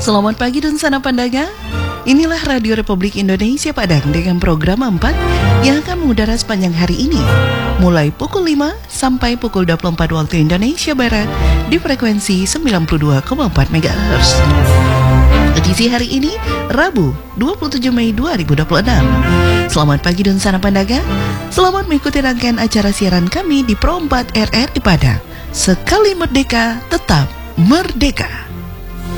Selamat pagi dan sana Pandaga. Inilah Radio Republik Indonesia Padang dengan program 4 yang akan mengudara sepanjang hari ini, mulai pukul 5 sampai pukul 24 waktu Indonesia Barat di frekuensi 92,4 MHz. Edisi hari ini, Rabu, 27 Mei 2026. Selamat pagi dan sana Pandaga. Selamat mengikuti rangkaian acara siaran kami di Pro 4 RRI Padang. Sekali merdeka, tetap merdeka.